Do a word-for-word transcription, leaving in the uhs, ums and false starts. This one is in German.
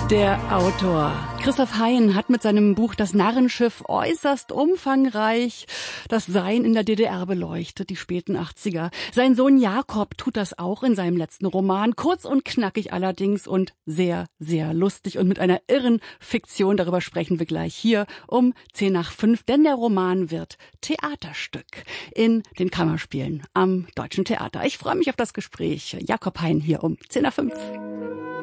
Der Autor Christoph Hein hat mit seinem Buch Das Narrenschiff äußerst umfangreich das Sein in der D D R beleuchtet, die späten achtziger. Sein Sohn Jakob tut das auch in seinem letzten Roman, kurz und knackig allerdings und sehr, sehr lustig und mit einer irren Fiktion. Darüber sprechen wir gleich hier um zehn nach fünf, denn der Roman wird Theaterstück in den Kammerspielen am Deutschen Theater. Ich freue mich auf das Gespräch. Jakob Hein hier um zehn nach fünf.